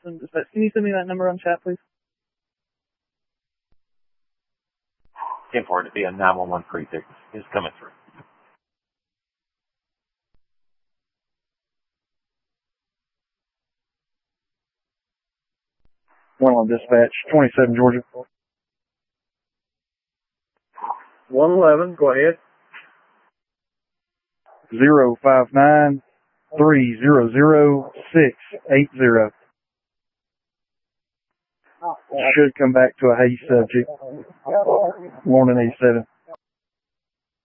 Austin Dispatch. Can you send me that number on chat, please? 10-4 to be a 911 precinct. It's coming through. 111 Dispatch, 27 Georgia. 111, go ahead. 059-300-680. Should come back to a Hayes subject. Morning 87.